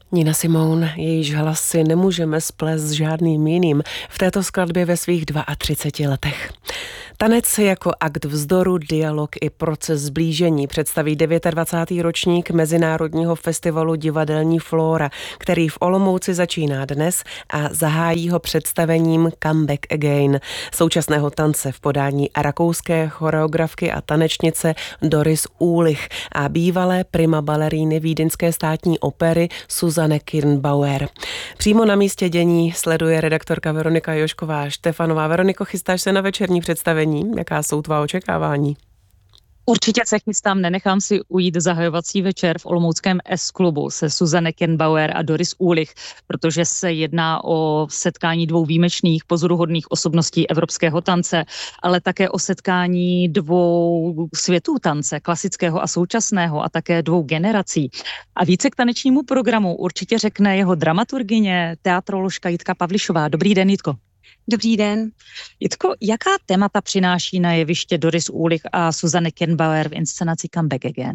Nina Simone, jejíž hlas si nemůžeme splést s žádným jiným v této skladbě ve svých 32 letech. Tanec jako akt vzdoru, dialog i proces zblížení představí 29. ročník Mezinárodního festivalu Divadelní Flóra, který v Olomouci začíná dnes a zahájí ho představením Comeback Again, současného tance v podání rakouské choreografky a tanečnice Doris Uhlich a bývalé prima baleríny Vídeňské státní opery Susanne Kirnbauer. Přímo na místě dění sleduje redaktorka Veronika Jošková Štefanová. Veroniko, chystáš se na večerní představení? Jaká jsou tvá očekávání? Určitě se chystám, nenechám si ujít zahajovací večer v olomouckém S-klubu se Susanne Kirnbauer a Doris Uhlich, protože se jedná o setkání dvou výjimečných, pozoruhodných osobností evropského tance, ale také o setkání dvou světů tance, klasického a současného, a také dvou generací. A více k tanečnímu programu určitě řekne jeho dramaturgyně, teatroložka Jitka Pavlišová. Dobrý den, Jitko. Dobrý den. Jitko, jaká témata přináší na jeviště Doris Uhlich a Susanne Kirnbauer v inscenaci Comeback Again?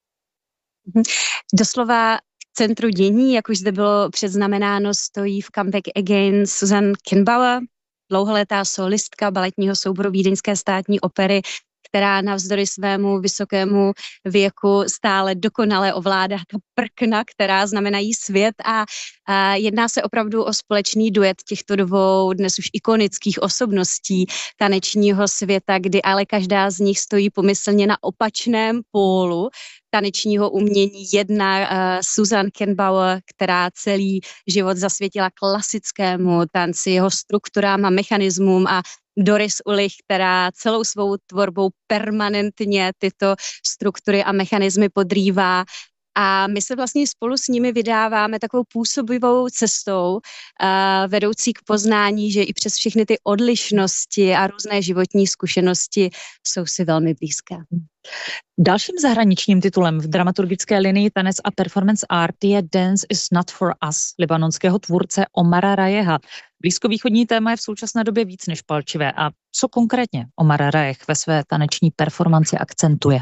Doslova v centru dění, jak už zde bylo předznamenáno, stojí v Comeback Again Susanne Kirnbauer, dlouholetá solistka baletního souboru Vídeňské státní opery, která navzdory svému vysokému věku stále dokonale ovládá ta prkna, která znamenají svět, a jedná se opravdu o společný duet těchto dvou dnes už ikonických osobností tanečního světa, kdy ale každá z nich stojí pomyslně na opačném pólu tanečního umění. Jedna Susanne Kirnbauer, která celý život zasvětila klasickému tanci, jeho strukturám a mechanismům, a Doris Uhlich, která celou svou tvorbou permanentně tyto struktury a mechanismy podrývá. A my se vlastně spolu s nimi vydáváme takovou působivou cestou, vedoucí k poznání, že i přes všechny ty odlišnosti a různé životní zkušenosti jsou si velmi blízké. Dalším zahraničním titulem v dramaturgické linii Tanec a Performance Art je Dance is not for us libanonského tvůrce Omara Rajeha. Blízkovýchodní téma je v současné době víc než palčivé. A co konkrétně Omar Rajeh ve své taneční performanci akcentuje?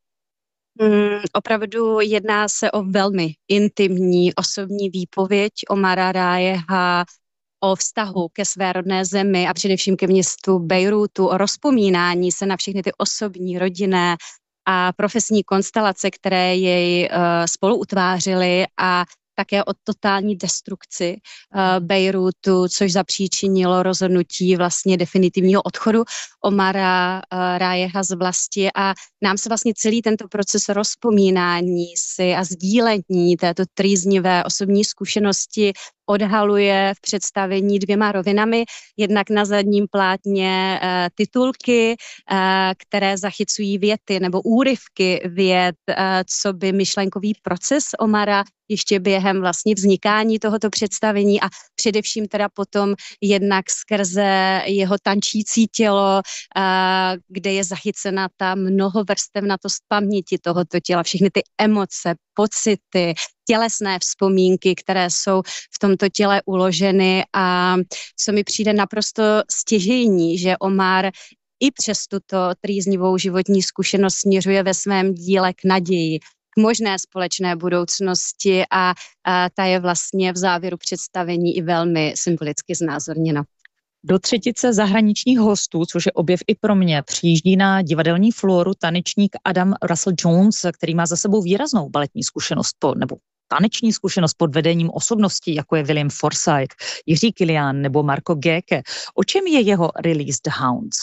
Opravdu jedná se o velmi intimní osobní výpověď Omara Rajeha o vztahu ke své rodné zemi a především ke městu Bejrútu, o rozpomínání se na všechny ty osobní, rodinné a profesní konstelace, které jej spolu utvářily, a také o totální destrukci Bejrútu, což zapříčinilo rozhodnutí vlastně definitivního odchodu Omara Rajeha z vlasti, a nám se vlastně celý tento proces rozpomínání si a sdílení této trýznivé osobní zkušenosti odhaluje v představení dvěma rovinami. Jednak na zadním plátně titulky, které zachycují věty nebo úryvky vět, co by myšlenkový proces Omara ještě během vlastně vznikání tohoto představení, a především teda potom jednak skrze jeho tančící tělo, kde je zachycena ta mnohovrstevnatost paměti tohoto těla, všechny ty emoce, pocity, tělesné vzpomínky, které jsou v tomto těle uloženy, a co mi přijde naprosto stěžejní, že Omar i přes tuto trýznivou životní zkušenost směřuje ve svém díle k naději, k možné společné budoucnosti, a ta je vlastně v závěru představení i velmi symbolicky znázorněna. Do třetice zahraničních hostů, což je objev i pro mě, přijíždí na divadelní Flóru tanečník Adam Russell Jones, který má za sebou výraznou baletní zkušenost nebo taneční zkušenost pod vedením osobností, jako je William Forsythe, Jiří Kilián nebo Marco Geke. O čem je jeho Release the Hounds?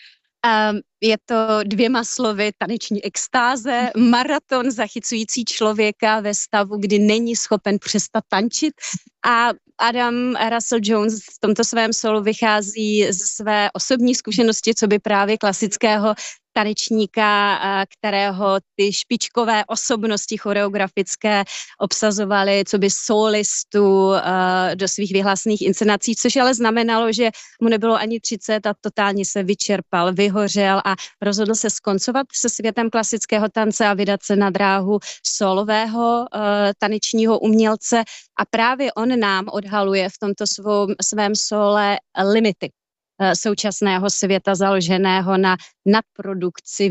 Je to dvěma slovy taneční extáze, maraton zachycující člověka ve stavu, kdy není schopen přestat tančit, a Adam Russell Jones v tomto svém solu vychází ze své osobní zkušenosti, co by právě klasického tanečníka, kterého ty špičkové osobnosti choreografické obsazovaly, co by solistu do svých vyhlasných inscenací, což ale znamenalo, že mu nebylo ani 30 a totálně se vyčerpal, vyhořel a rozhodl se skoncovat se světem klasického tance a vydat se na dráhu solového tanečního umělce, a právě on nám odhaluje v tomto svém sole limity současného světa založeného na nadprodukci,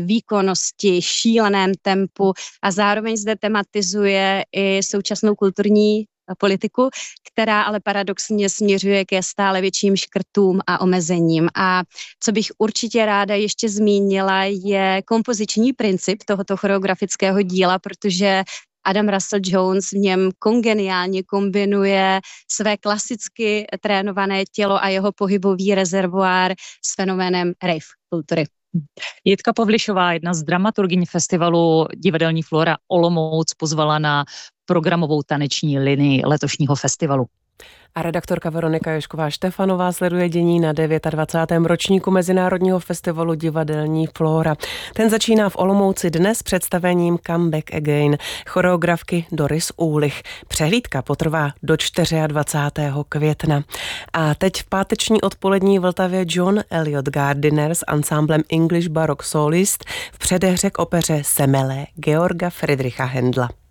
výkonnosti, šíleném tempu, a zároveň zde tematizuje i současnou kulturní politiku, která ale paradoxně směřuje ke stále větším škrtům a omezením. A co bych určitě ráda ještě zmínila, je kompoziční princip tohoto choreografického díla, protože Adam Russell Jones v něm kongeniálně kombinuje své klasicky trénované tělo a jeho pohybový rezervoár s fenoménem rave kultury. Jitka Pavlišová, jedna z dramaturgyň festivalu Divadelní Flora Olomouc, pozvala na programovou taneční linii letošního festivalu. A redaktorka Veronika Jošková-Štefanová sleduje dění na 29. ročníku Mezinárodního festivalu Divadelní Flora. Ten začíná v Olomouci dnes představením Come Back Again choreografky Doris Úlich. Přehlídka potrvá do 24. května. A teď v páteční odpolední Vltavě John Eliot Gardiner s ansámblem English Baroque Solist v předehře k opeře Semele Georga Friedricha Händla.